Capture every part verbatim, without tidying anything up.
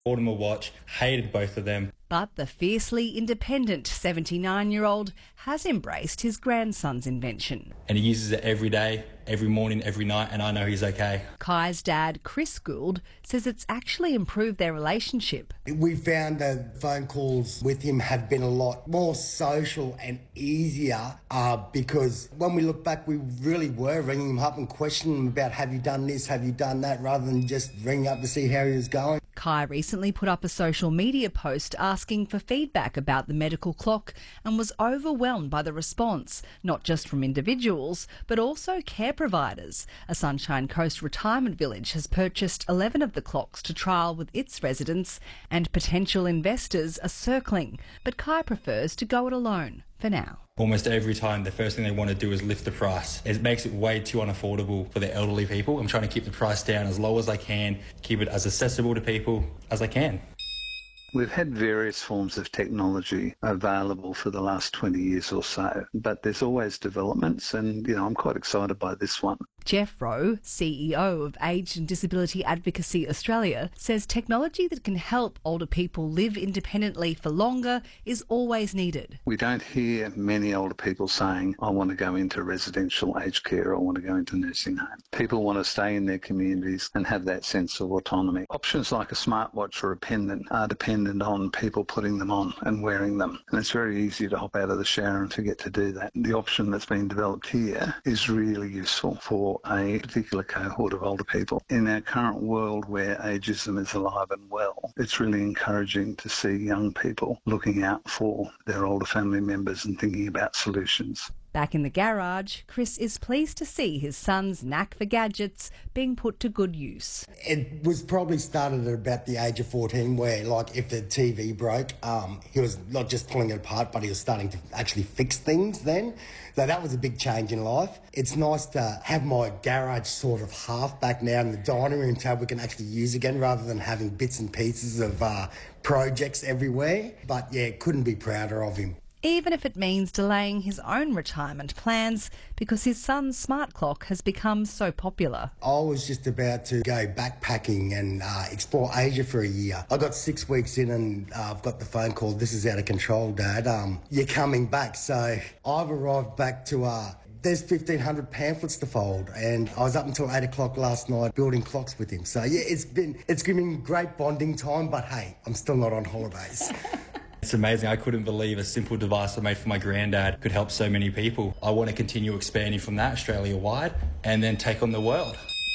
Bought him a watch, hated both of them. But the fiercely independent seventy-nine-year-old has embraced his grandson's invention. And he uses it every day, every morning, every night, and I know he's okay. Kai's dad, Chris Gould, says it's actually improved their relationship. We found that phone calls with him have been a lot more social and easier uh, because when we look back, we really were ringing him up and questioning him about, have you done this, have you done that, rather than just ringing up to see how he was going. Kai recently put up a social media post asking for feedback about the medical clock and was overwhelmed by the response, not just from individuals, but also care providers. A Sunshine Coast retirement village has purchased eleven of the clocks to trial with its residents, and potential investors are circling. But Kai prefers to go it alone for now. Almost every time, the first thing they want to do is lift the price. It makes it way too unaffordable for the elderly people. I'm trying to keep the price down as low as I can, keep it as accessible to people as I can. We've had various forms of technology available for the last twenty years or so, but there's always developments, and you know, I'm quite excited by this one. Jeff Rowe, C E O of Age and Disability Advocacy Australia, says technology that can help older people live independently for longer is always needed. We don't hear many older people saying, I want to go into residential aged care, or I want to go into nursing home. People want to stay in their communities and have that sense of autonomy. Options like a smartwatch or a pendant are dependent on people putting them on and wearing them. And it's very easy to hop out of the shower and forget to do that. The option that's been developed here is really useful for a particular cohort of older people. In our current world where ageism is alive and well, it's really encouraging to see young people looking out for their older family members and thinking about solutions. Back in the garage, Chris is pleased to see his son's knack for gadgets being put to good use. It was probably started at about the age of fourteen where, like, if the T V broke, um, he was not just pulling it apart, but he was starting to actually fix things then. So that was a big change in life. It's nice to have my garage sort of half back now in the dining room tab we can actually use again rather than having bits and pieces of uh, projects everywhere. But yeah, couldn't be prouder of him. Even if it means delaying his own retirement plans because his son's smart clock has become so popular. I was just about to go backpacking and uh, explore Asia for a year. I got six weeks in and uh, I've got the phone call, this is out of control, Dad. Um, you're coming back. So I've arrived back to... Uh, There's fifteen hundred pamphlets to fold, and I was up until eight o'clock last night building clocks with him. So yeah, it's been it's been great bonding time, but hey, I'm still not on holidays. It's amazing. I couldn't believe a simple device I made for my granddad could help so many people. I want to continue expanding from that Australia-wide and then take on the world.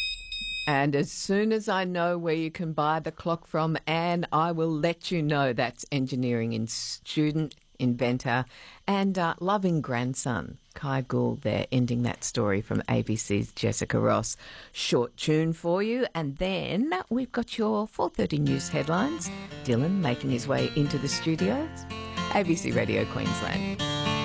And as soon as I know where you can buy the clock from, Anne, I will let you know. That's engineering in student, inventor and uh, loving grandson, Kai Gould there, ending that story from A B C's Jessica Ross. Short tune for you, and then we've got your four thirty news headlines. Dylan making his way into the studios. A B C Radio Queensland.